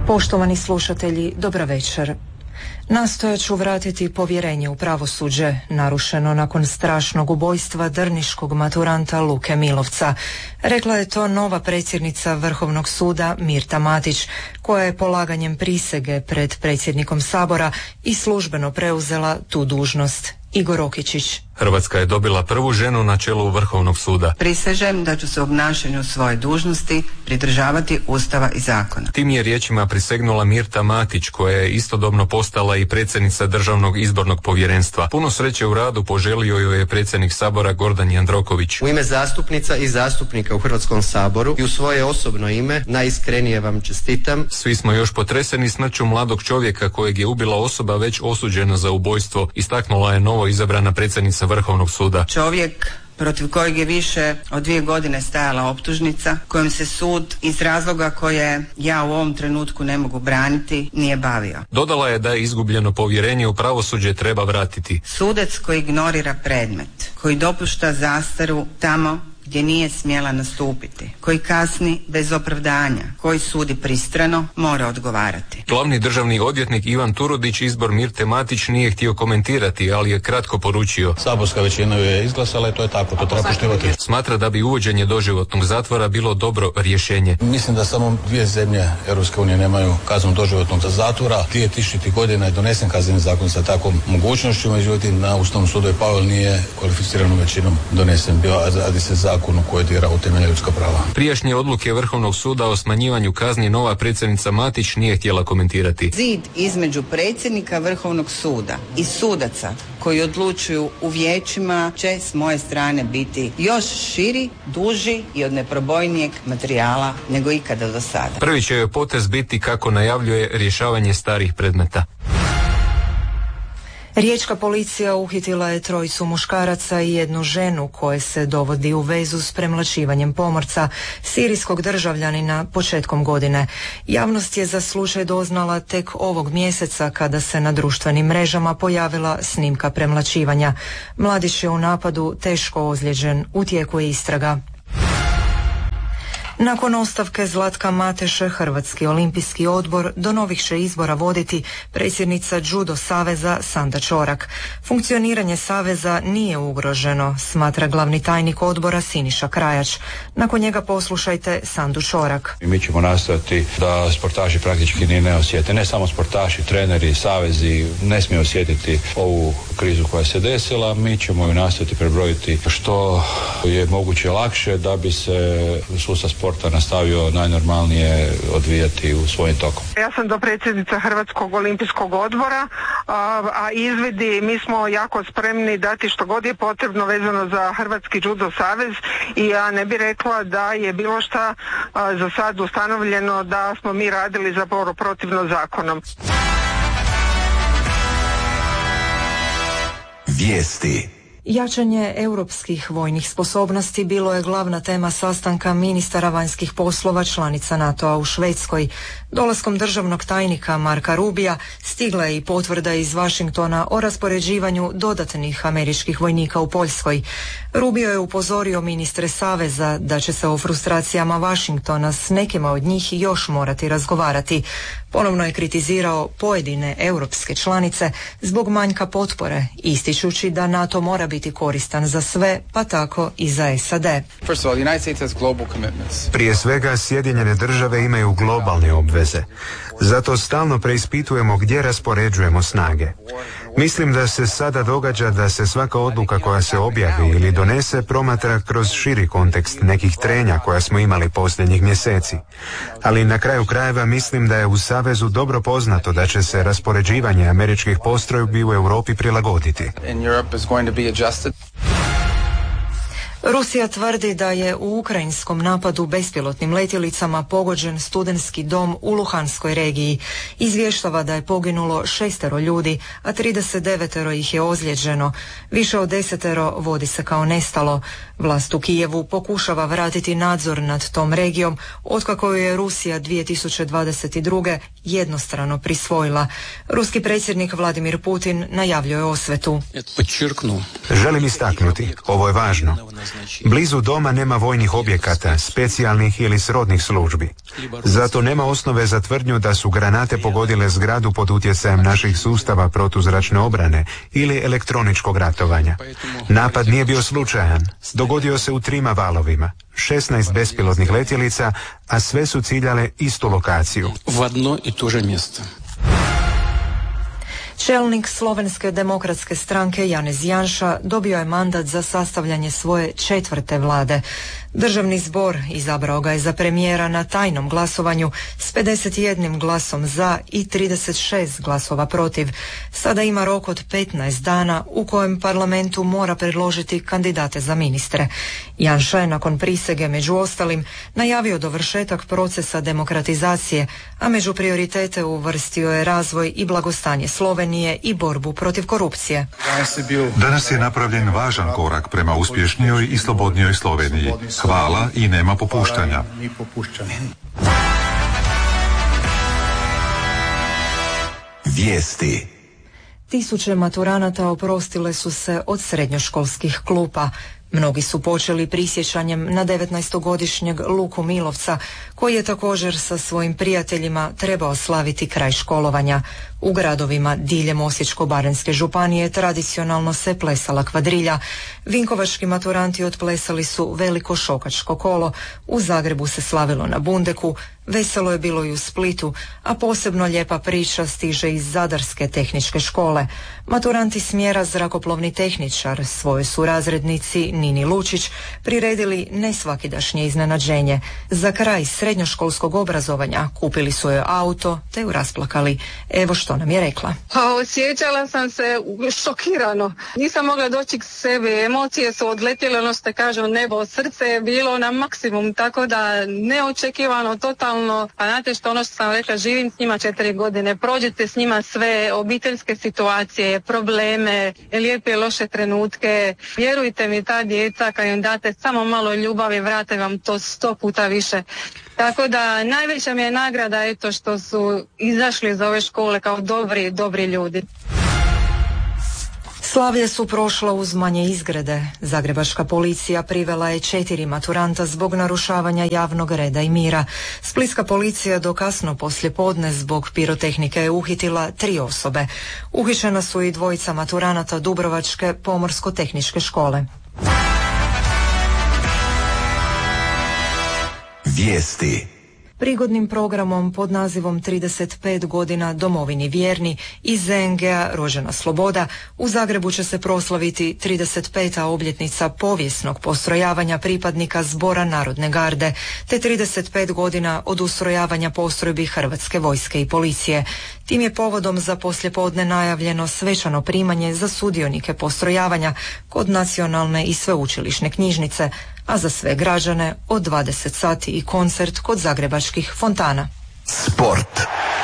Poštovani slušatelji, dobra večer. Nastojat ću vratiti povjerenje u pravosuđe, narušeno nakon strašnog ubojstva drniškog maturanta Luke Milovca. Rekla je to nova predsjednica Vrhovnog suda Mirta Matić, koja je polaganjem prisege pred predsjednikom Sabora i službeno preuzela tu dužnost. Igor Okičić. Hrvatska je dobila prvu ženu na čelu Vrhovnog suda. Prisežem da ću se u obnašanju svoje dužnosti pridržavati Ustava i zakona. Tim je riječima prisegnula Mirta Matić, koja je istodobno postala i predsjednica Državnog izbornog povjerenstva. Puno sreće u radu poželio joj je predsjednik Sabora Gordan Jandroković. U ime zastupnica i zastupnika u Hrvatskom saboru i u svoje osobno ime najiskrenije vam čestitam. Svi smo još potreseni smrću mladog čovjeka kojeg je ubila osoba već osuđena za ubojstvo, istaknula je novo izabrana predsjednica Vrhovnog suda. Čovjek protiv kojeg je više od 2 godine stajala optužnica, kojom se sud iz razloga koje ja u ovom trenutku ne mogu braniti nije bavio. Dodala je da je izgubljeno povjerenje u pravosuđe treba vratiti. Sudac koji ignorira predmet, koji dopušta zastaru tamo gdje nije smjela nastupiti, koji kasni bez opravdanja, koji sudi pristrano, mora odgovarati. Glavni državni odvjetnik Ivan Turudić izbor Mirte Matić nije htio komentirati, ali je kratko poručio. Saborska većina je izglasala i to je tako, to treba poštivati. Smatra da bi uvođenje doživotnog zatvora bilo dobro rješenje. Mislim da samo 2 zemlje Europske unije nemaju kaznu doživotnog zatvora. 2000. godina je donesen kazneni zakon sa takvom mogućnošću, međutim na Ustavnom sudu je pao, nije kvalificiranom većinom donesen bio, a radi se zakonu koji dira u temelje ljudska prava. Prijašnje odluke Vrhovnog suda o smanjivanju kazni nova predsjednica Matić nije htjela komentirati. Zid između predsjednika Vrhovnog suda i sudaca koji odlučuju u vijećima će s moje strane biti još širi, duži i od neprobojnijeg materijala nego ikada do sada. Prvi će joj potez biti, kako najavljuje, rješavanje starih predmeta. Riječka policija uhitila je 3 muškaraca i 1 ženu koje se dovodi u vezu s premlaćivanjem pomorca, sirijskog državljanina, početkom godine. Javnost je za slučaj doznala tek ovog mjeseca kada se na društvenim mrežama pojavila snimka premlaćivanja. Mladić je u napadu teško ozlijeđen, u tijeku je istraga. Nakon ostavke Zlatka Mateše, Hrvatski olimpijski odbor do novih će izbora voditi predsjednica Judo saveza Sanda Čorak. Funkcioniranje saveza nije ugroženo, smatra glavni tajnik odbora Siniša Krajač. Nakon njega poslušajte Sandu Čorak. Mi ćemo nastojati da sportaši praktički ni ne osjete, ne samo sportaši, treneri, savezi ne smiju osjetiti ovu krizu koja se desila. Mi ćemo ju nastojati prebrojiti što je moguće lakše da bi se sustav sporta nastavio najnormalnije odvijati u svojim tokom. Ja sam dopredsjednica Hrvatskog olimpijskog odbora, a izvidi, mi smo jako spremni dati što god je potrebno vezano za Hrvatski judo savez i ja ne bih rekla da je bilo šta za sad ustanovljeno da smo mi radili zapravo protivno zakonom. Vijesti. Jačanje europskih vojnih sposobnosti bilo je glavna tema sastanka ministara vanjskih poslova članica NATO-a u Švedskoj. Dolaskom državnog tajnika Marka Rubija stigla je i potvrda iz Washingtona o raspoređivanju dodatnih američkih vojnika u Poljskoj. Rubio je upozorio ministre saveza da će se o frustracijama Washingtona s nekima od njih još morati razgovarati. Ponovno je kritizirao pojedine europske članice zbog manjka potpore, ističući da NATO mora biti koristan za sve, pa tako i za SAD. Prije svega, Sjedinjene države imaju globalne obveze. Zato stalno preispitujemo gdje raspoređujemo snage. Mislim da se sada događa da se svaka odluka koja se objavi ili donese promatra kroz širi kontekst nekih trenja koja smo imali posljednjih mjeseci. Ali na kraju krajeva mislim da je u Savezu dobro poznato da će se raspoređivanje američkih postrojbi u Europi prilagoditi. Rusija tvrdi da je u ukrajinskom napadu bespilotnim letjelicama pogođen studentski dom u Luhanskoj regiji. Izvještava da je poginulo 6 ljudi, a 39 ih je ozlijeđeno. Više od 10 vodi se kao nestalo. Vlast u Kijevu pokušava vratiti nadzor nad tom regijom, otkako je Rusija 2022. jednostrano prisvojila. Ruski predsjednik Vladimir Putin najavljuje osvetu. Želim istaknuti, ovo je važno. Blizu doma nema vojnih objekata, specijalnih ili srodnih službi. Zato nema osnove za tvrdnju da su granate pogodile zgradu pod utjecajem naših sustava protuzračne obrane ili elektroničkog ratovanja. Napad nije bio slučajan. Dogodio se u 3 valovima. 16 bespilotnih letjelica, a sve su ciljale istu lokaciju. U jedno i to je mjesto. Čelnik Slovenske demokratske stranke Janez Janša dobio je mandat za sastavljanje svoje 4. vlade. Državni zbor izabrao ga je za premijera na tajnom glasovanju s 51 glasom za i 36 glasova protiv. Sada ima rok od 15 dana u kojem parlamentu mora predložiti kandidate za ministre. Janša je nakon prisege među ostalim najavio dovršetak procesa demokratizacije, a među prioritete uvrstio je razvoj i blagostanje Slovenije i borbu protiv korupcije. Danas je napravljen važan korak prema uspješnijoj i slobodnijoj Sloveniji. Hvala i nema popuštanja. Vijesti. Tisuće maturanata oprostile su se od srednjoškolskih klupa. Mnogi su počeli prisjećanjem na 19-godišnjeg Luku Milovca, koji je također sa svojim prijateljima trebao slaviti kraj školovanja. U gradovima diljem Osječko-baranjske županije tradicionalno se plesala kvadrilja. Vinkovački maturanti otplesali su veliko šokačko kolo. U Zagrebu se slavilo na Bundeku. Veselo je bilo i u Splitu, a posebno lijepa priča stiže iz Zadarske tehničke škole. Maturanti smjera zrakoplovni tehničar svojoj su razrednici Nini Lučić priredili nesvakidašnje iznenađenje. Za kraj srednjoškolskog obrazovanja kupili su joj auto te ju rasplakali. Evo što nam je rekla. Osjećala sam se šokirano. Nisam mogla doći k sebi. Emocije su odletjele, ono što kažem, nebo. Srce je bilo na maksimum, tako da neočekivano, totalno. A znate što, ono što sam rekla, živim s njima 4 godine. Prođete s njima sve obiteljske situacije, probleme, lijepe i loše trenutke. Vjerujte mi, ta djeca, kad im date samo malo ljubavi, vrate vam to 100 puta više. Tako da najveća mi je nagrada eto što su izašli iz ove škole kao dobri ljudi. Slavlje su prošla uz manje izgrede. Zagrebačka policija privela je 4 maturanta zbog narušavanja javnog reda i mira. Splitska policija do kasno poslijepodne zbog pirotehnike je uhitila 3 osobe. Uhićena su i 2 maturanata Dubrovačke pomorsko-tehničke škole. Vijesti. Prigodnim programom pod nazivom 35 godina domovini vjerni iz ZNG-a Rođena sloboda u Zagrebu će se proslaviti 35. obljetnica povijesnog postrojavanja pripadnika Zbora Narodne garde te 35 godina od ustrojavanja postrojbi Hrvatske vojske i policije. Tim je povodom za poslijepodne najavljeno svečano primanje za sudionike postrojavanja kod Nacionalne i sveučilišne knjižnice, a za sve građane od 20 sati i koncert kod zagrebačkih fontana. Sport.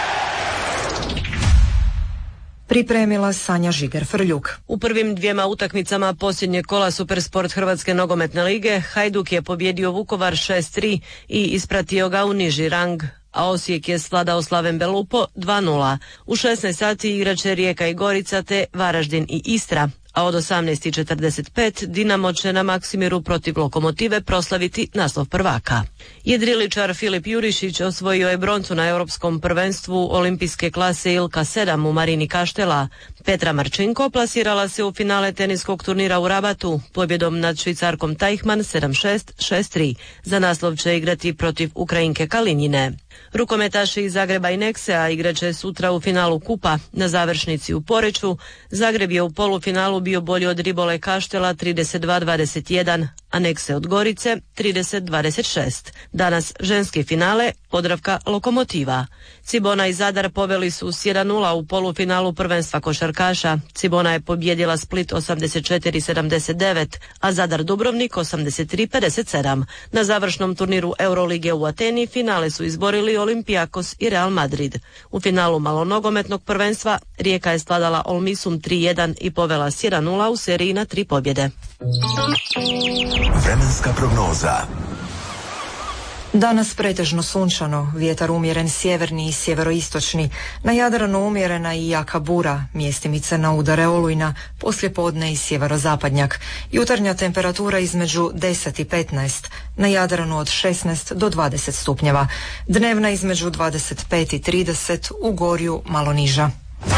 Pripremila Sanja Žiger-Frljuk. U prvim 2 utakmicama posljednjeg kola Supersport Hrvatske nogometne lige Hajduk je pobjedio Vukovar 6-3 i ispratio ga u niži rang, a Osijek je svladao Slaven Belupo 2-0. U 16 sati igraće Rijeka i Gorica te Varaždin i Istra, a od 18:45 Dinamo će na Maksimiru protiv Lokomotive proslaviti naslov prvaka. Jedriličar Filip Jurišić osvojio je broncu na europskom prvenstvu olimpijske klase Ilka 7 u Marini Kaštela. Petra Marčinko plasirala se u finale teniskog turnira u Rabatu pobjedom nad Švicarkom Tajhman 7-6, 6-3. Za naslov će igrati protiv Ukrajinke Kalinjine. Rukometaši iz Zagreba i Neksea igraće sutra u finalu kupa na završnici u Poreču. Zagreb je u polufinalu bio bolji od Ribole Kaštela 32-21, a Nekse od Gorice 30-26. Danas ženski finale Podravka Lokomotiva. Cibona i Zadar poveli su s 1-0 u polufinalu prvenstva košarkaša. Cibona je pobjedila Split 84-79, a Zadar Dubrovnik 83-57. Na završnom turniru Eurolige u Ateni finale su izborili Olympiakos i Real Madrid. U finalu malonogometnog prvenstva Rijeka je svladala Olmisum 3-1 i povela s 1-0 u seriji na 3 pobjede. Vremenska prognoza. Danas pretežno sunčano, vjetar umjeren sjeverni i sjeveroistočni, na Jadranu umjerena i jaka bura, mjestimice na udare olujna, poslijepodne i sjeverozapadnjak. Jutarnja temperatura između 10 i 15, na Jadranu od 16 do 20 stupnjeva, dnevna između 25 i 30, u Gorju malo niža.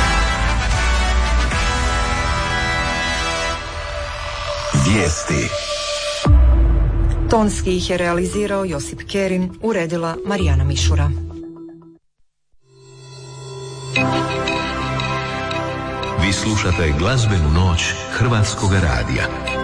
Vijesti. Tonski ih je realizirao Josip Kerin, uredila Marijana Mišura. Vi slušate glazbenu noć Hrvatskog radija.